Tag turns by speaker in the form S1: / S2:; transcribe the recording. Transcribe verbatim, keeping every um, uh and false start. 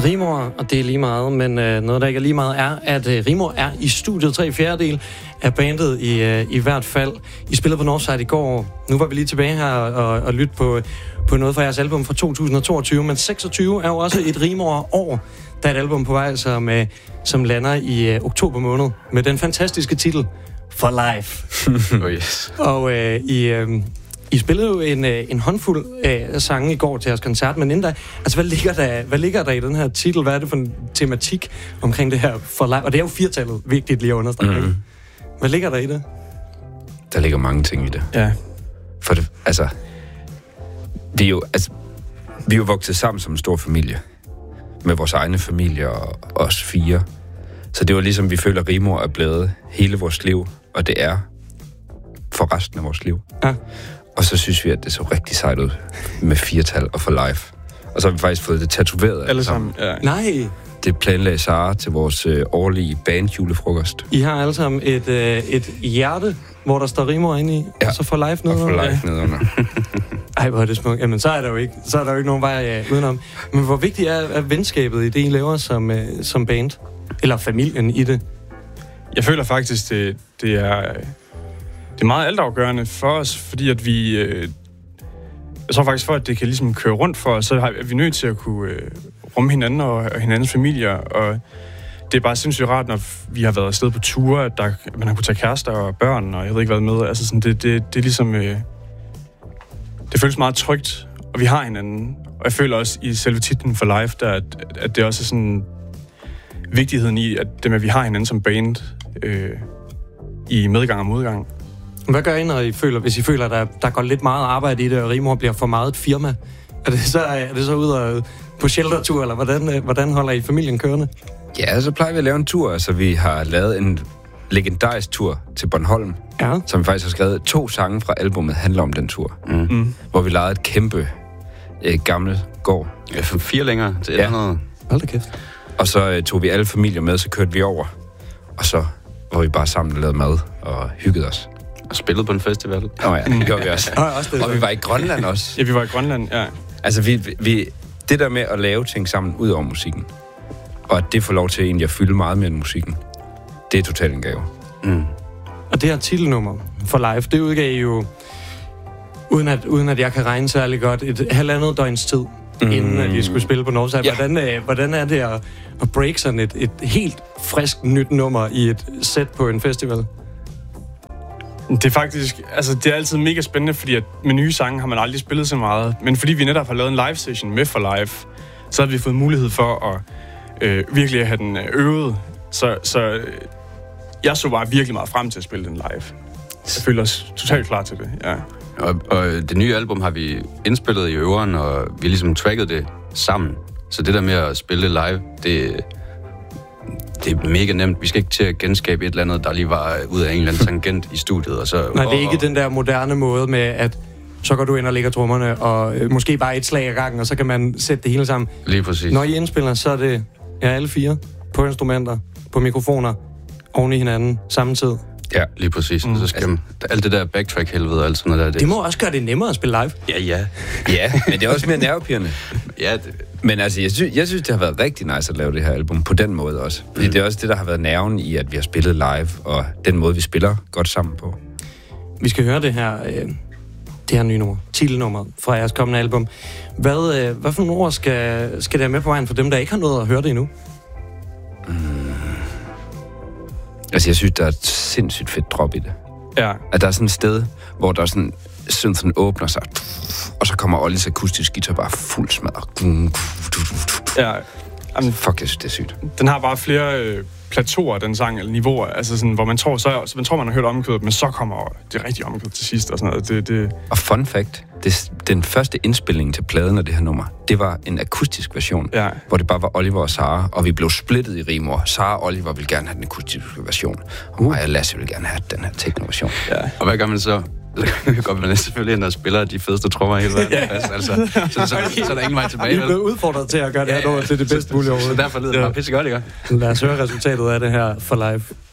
S1: Rigmor, og det er lige meget, men øh, noget, der ikke er lige meget, er, at øh, Rigmor er i studiet tre fjerdedel af bandet i, øh, i hvert fald. I spillede på Northside i går. Nu var vi lige tilbage her og, og lytte på, på noget fra jeres album fra to tusind og toogtyve, men seksogtyve er jo også et Rigmor-år. Der er et album på vej, som, øh, som lander i øh, oktober måned med den fantastiske titel For Life.
S2: Oh yes.
S1: Og øh, I... Øh, I spillede jo en, en håndfuld af sange i går til jeres koncert, men inden da, altså hvad ligger der, hvad ligger der i den her titel? Hvad er det for en tematik omkring det her For Life? Og det er jo firtallet, vigtigt lige at understrege. Mm-hmm. Hvad ligger der i det?
S2: Der ligger mange ting i det.
S1: Ja.
S2: For det, altså, vi er jo, altså, vi er jo vokset sammen som en stor familie. Med vores egne familie og os fire. Så det var ligesom, vi føler, at Rigmor er blevet hele vores liv, og det er for resten af vores liv.
S1: Ja.
S2: Og så synes vi, at det så rigtig sejt ud med firetal og For Life. Og så har vi faktisk fået det tatoveret
S3: alle sammen. Ja.
S1: Nej!
S2: Det planlagde Sara til vores øh, årlige bandjulefrokost.
S1: I har alle sammen et, øh, et hjerte, hvor der står Rigmor inde i, ja. Og så For Life nedenunder.
S2: Og For Life nedenunder.
S1: Ej, hvor er det smukt. Jamen, så er der jo ikke, så er der jo ikke nogen vej ja, udenom. Men hvor vigtigt er, er venskabet i det, I laver som, øh, som band? Eller familien i det?
S3: Jeg føler faktisk, det, det er... Det er meget altafgørende for os, fordi at vi... Øh, jeg tror faktisk, for at det kan ligesom køre rundt for os, så er vi nødt til at kunne øh, rumme hinanden og, og hinandens familier. Og det er bare sindssygt rart, når vi har været afsted på ture, at der, man har kunnet tage kærester og børn, og jeg ved ikke hvad med. Altså sådan, det, det, det er ligesom... Øh, det føles meget trygt, og vi har hinanden. Og jeg føler også i selve titlen For Life, der, at, at det også er sådan vigtigheden i, at det med, at vi har hinanden som band øh, i medgang og modgang.
S1: Hvad gør I, når I føler, hvis I føler, at der, der går lidt meget arbejde i det, og Rigmor bliver for meget et firma? Er det så, er det så ud og, på sheltertur, eller hvordan, hvordan holder I familien kørende?
S2: Ja, så plejer vi at lave en tur. Altså, vi har lavet en legendarisk tur til Bornholm,
S1: ja.
S2: Som vi faktisk har skrevet to sange fra albumet handler om den tur. Mm. Mm. Hvor vi lejede et kæmpe øh, gammelt gård.
S4: Ja, for fire længere til et hundrede.
S2: Ja.
S1: Hold da kæft.
S2: Og så øh, tog vi alle familier med, så kørte vi over. Og så var vi bare sammen og lavede mad og hyggede os.
S4: Og spillede på en festival.
S2: Åh oh ja, det gjorde vi også.
S1: Ja, også det,
S2: og vi var i Grønland også.
S3: Ja, vi var i Grønland, ja.
S2: Altså, vi, vi, det der med at lave ting sammen ud over musikken, og at det får lov til egentlig at fylde meget mere end musikken, det er totalt en gave. Mm.
S1: Og det her titelnummer For Life, det udgav I jo, uden at, uden at jeg kan regne særlig godt, et halvandet døgns tid, mm. inden at I skulle spille på Northside. Ja. Hvordan, øh, hvordan er det at, at break sådan et, et helt frisk nyt nummer i et sæt på en festival?
S3: Det er faktisk, altså det er altid mega spændende, fordi at med nye sange har man aldrig spillet så meget. Men fordi vi netop har lavet en live session med For Life, så har vi fået mulighed for at øh, virkelig at have den øvet. Så, så øh, jeg så bare virkelig meget frem til at spille den live. Jeg føler os totalt klar til det, ja.
S4: Og, og det nye album har vi indspillet i øveren, og vi har ligesom tracket det sammen. Så det der med at spille live, det, det er mega nemt. Vi skal ikke til at genskabe et eller andet, der lige var ud af en eller anden tangent i studiet. Og så,
S1: Nej, det er ikke den der moderne måde med, at så går du ind og lægger trommerne, og øh, måske bare et slag ad gangen, og så kan man sætte det hele sammen.
S4: Lige præcis.
S1: Når I indspiller, så er det ja, alle fire på instrumenter, på mikrofoner, oven i hinanden, samme tid.
S4: Ja, lige præcis. Mm. Så skal man, alt det der backtrack-helvede og alt sådan noget der.
S1: Det, det må også gøre det nemmere at spille live.
S4: Ja, ja.
S2: Ja, men det er også mere nervepirrende.
S4: Ja, det...
S2: Men altså, jeg synes, jeg synes, det har været rigtig nice at lave det her album på den måde også. Fordi mm. det er også det, der har været nerven i, at vi har spillet live, og den måde, vi spiller godt sammen på.
S1: Vi skal høre det her, øh, det her nye nummer, titelnummer fra jeres kommende album. Hvad, øh, hvad for nogle ord skal, skal der med på vejen for dem, der ikke har nået at høre det endnu?
S2: Mm. Altså, jeg synes, der er et sindssygt fedt drop i det.
S3: Ja. At
S2: der er sådan et sted, hvor der sådan, sådan, sådan åbner sig, og så kommer Ollis akustisk guitar bare fuld smadret.
S3: Ja.
S2: Jamen, fuck, jeg synes, det er sygt.
S3: Den har bare flere øh, plateauer, den sang, eller niveauer, altså sådan, hvor man tror, så, så man tror, man har hørt omkvædet, men så kommer det rigtige omkvæd til sidst og sådan noget. Det, det...
S2: Og fun fact, det, den første indspilning til pladen af det her nummer, det var en akustisk version,
S3: ja.
S2: Hvor det bare var Oliver og Sara, og vi blev splittet i Rigmor. Sara og Oliver ville gerne have den akustiske version, og mig og Lasse ville gerne have den her techno-version.
S4: Ja. Og hvad gør man så? Så går man selvfølgelig ind og spiller de fedeste trommer hele vejen. Ja. Altså, så, så, så, så er der ingen vej tilbage.
S1: Vi er blevet udfordret til at gøre det her nummer til det bedste mulige overhovedet.
S4: Så derfor lyder det bare pissegodt, ikke?
S1: Lad os høre resultatet af det her For Life.